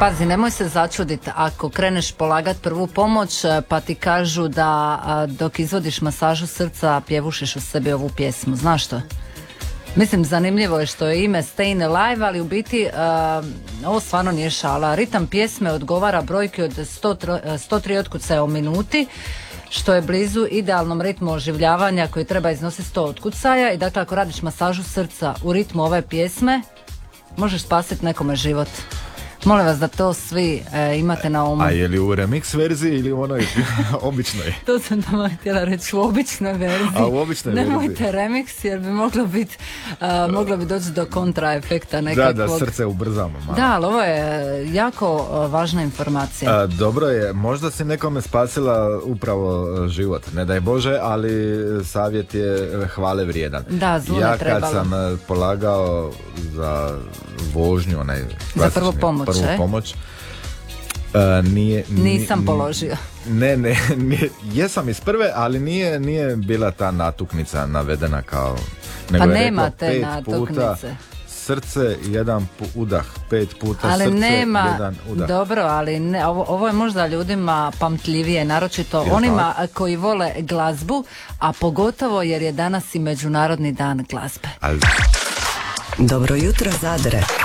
Pazi, nemoj se začuditi ako kreneš polagat prvu pomoć pa ti kažu da dok izvodiš masažu srca pjevušiš u sebi ovu pjesmu. Znaš što? Mislim, zanimljivo je što je ime Stayin' Alive, ali u biti ovo stvarno nije šala. Ritam pjesme odgovara brojki od 103 otkucaja u minuti, što je blizu idealnom ritmu oživljavanja koji treba iznositi 100 otkucaja. I dakle, ako radiš masažu srca u ritmu ove pjesme, možeš spasiti nekome život. Molim vas da to svi imate na umu. A je li u remix verziji ili u onoj običnoj? To sam tamo htjela reći, u običnoj verziji. A u običnoj verziji? Nemojte remix jer bi moglo bi doći do kontraefekta nekakvog. Da srce ubrzamo malo. Da, ali ovo je jako važna informacija. Dobro je, možda si nekome spasila upravo život, ne daj Bože, ali savjet je hvale vrijedan. Da, zlu ne trebalo. Ja kad sam polagao za vožnju, onaj za prvu pomoć, nisam položio. Ne, jesam iz prve, ali nije bila ta natuknica navedena kao, nego pa je nema reklo te 5 natuknice. Puta srce, jedan udah, 5 puta ali srce, nema, jedan udah. Dobro, ali ne, ovo je možda ljudima pamtljivije, naročito onima koji vole glazbu, a pogotovo jer je danas i Međunarodni dan glazbe. Dobro jutro, Zadre.